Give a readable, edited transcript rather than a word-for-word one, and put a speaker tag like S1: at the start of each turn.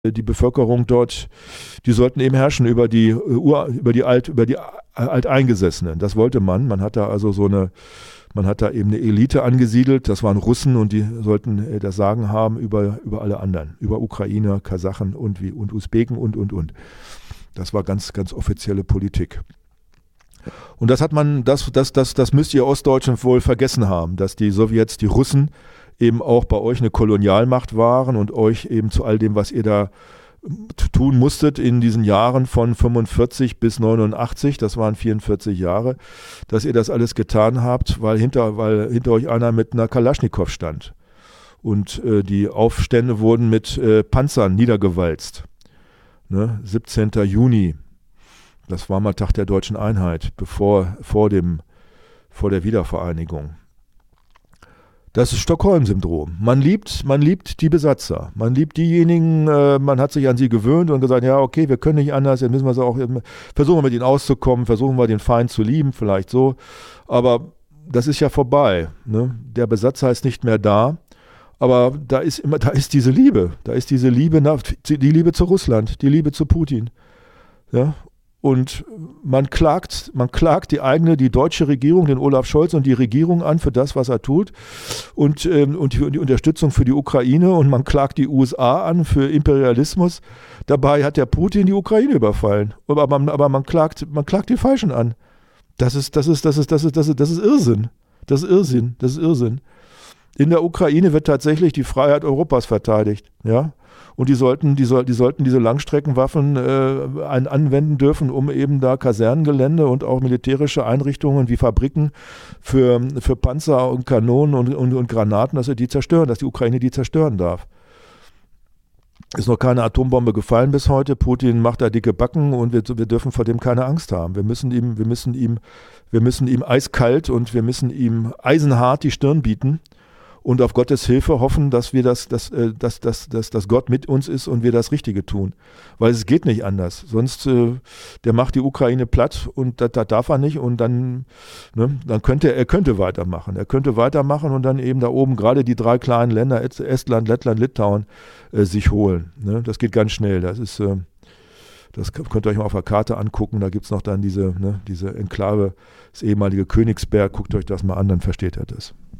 S1: die Bevölkerung dort, die sollten eben herrschen über die Alteingesessenen. Das wollte man. Man hat da also man hat da eben eine Elite angesiedelt. Das waren Russen und die sollten das Sagen haben über alle anderen, über Ukrainer, Kasachen und Usbeken und. Das war ganz, ganz offizielle Politik. Und das müsst ihr Ostdeutschen wohl vergessen haben, dass die Sowjets, die Russen, eben auch bei euch eine Kolonialmacht waren und euch eben zu all dem, was ihr da tun musstet in diesen Jahren von 45 bis 89, das waren 44 Jahre, dass ihr das alles getan habt, weil hinter euch einer mit einer Kalaschnikow stand. Und die Aufstände wurden mit Panzern niedergewalzt. Ne? 17. Juni, das war mal Tag der deutschen Einheit, vor der Wiedervereinigung. Das ist Stockholm-Syndrom. Man liebt die Besatzer. Man liebt diejenigen, man hat sich an sie gewöhnt und gesagt, ja, okay, wir können nicht anders, jetzt müssen wir auch, versuchen wir mit ihnen auszukommen, versuchen wir den Feind zu lieben, vielleicht so. Aber das ist ja vorbei. Ne? Der Besatzer ist nicht mehr da. Aber da ist diese Liebe. Da ist diese Liebe, die Liebe zu Russland, die Liebe zu Putin. Ja? Und man klagt die deutsche Regierung, den Olaf Scholz und die Regierung an für das, was er tut und die Unterstützung für die Ukraine, und man klagt die USA an für Imperialismus. Dabei hat der Putin die Ukraine überfallen. Aber man klagt die Falschen an. Das ist Irrsinn. Das ist Irrsinn. In der Ukraine wird tatsächlich die Freiheit Europas verteidigt, ja. Und die sollten diese Langstreckenwaffen anwenden dürfen, um eben da Kasernengelände und auch militärische Einrichtungen wie Fabriken für Panzer und Kanonen und Granaten, dass die Ukraine die zerstören darf. Ist noch keine Atombombe gefallen bis heute. Putin macht da dicke Backen und wir dürfen vor dem keine Angst haben. Wir müssen ihm eiskalt und wir müssen ihm eisenhart die Stirn bieten. Und auf Gottes Hilfe hoffen, dass Gott mit uns ist und wir das Richtige tun. Weil es geht nicht anders. Sonst, der macht die Ukraine platt und das darf er nicht. Und dann könnte er weitermachen. Er könnte weitermachen und dann eben da oben gerade die 3 kleinen Länder, Estland, Lettland, Litauen, sich holen. Ne? Das geht ganz schnell. Das könnt ihr euch mal auf der Karte angucken. Da gibt es noch dann diese Enklave, das ehemalige Königsberg. Guckt euch das mal an, dann versteht ihr das.